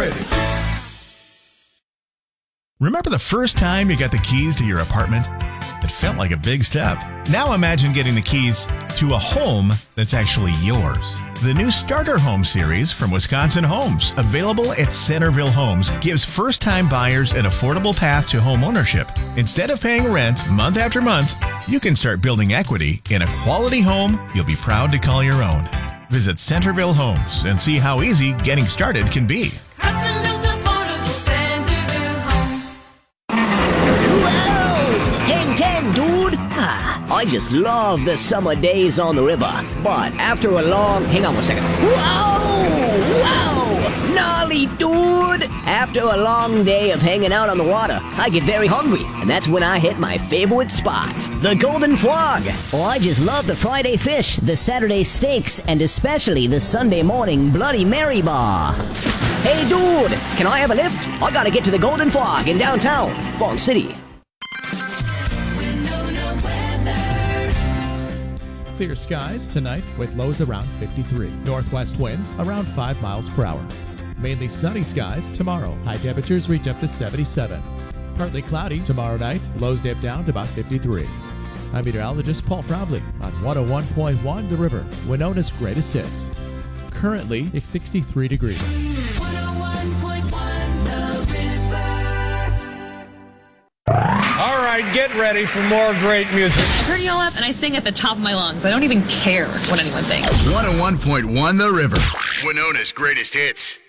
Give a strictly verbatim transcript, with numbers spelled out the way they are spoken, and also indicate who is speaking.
Speaker 1: ready.
Speaker 2: Remember the first time you got the keys to your apartment? It felt like a big step. Now imagine getting the keys to a home that's actually yours. The new Starter Home series from Wisconsin Homes, available at Centerville Homes, gives first-time buyers an affordable path to home ownership. Instead of paying rent month after month, you can start building equity in a quality home you'll be proud to call your own. Visit Centerville Homes and see how easy getting started can be.
Speaker 3: I just love the summer days on the river. But after a long... Hang on one second. Whoa! Whoa! Gnarly, dude! After a long day of hanging out on the water, I get very hungry. And that's when I hit my favorite spot, the Golden Frog.
Speaker 4: Oh, I just love the Friday fish, the Saturday steaks, and especially the Sunday morning Bloody Mary bar.
Speaker 3: Hey, dude! Can I have a lift? I gotta get to the Golden Frog in downtown Falls City.
Speaker 5: Clear skies tonight with lows around fifty-three. Northwest winds around five miles per hour. Mainly sunny skies tomorrow. High temperatures reach up to seventy-seven. Partly cloudy tomorrow night. Lows dip down to about fifty-three. I'm meteorologist Paul Frobley on one oh one point one The River, Winona's greatest hits. Currently, it's sixty-three degrees.
Speaker 6: one oh one point one The River.
Speaker 7: All right, get ready for more great music.
Speaker 8: I turn y'all up and I sing at the top of my lungs. I don't even care what anyone thinks.
Speaker 1: one oh one point one The River, Winona's greatest hits.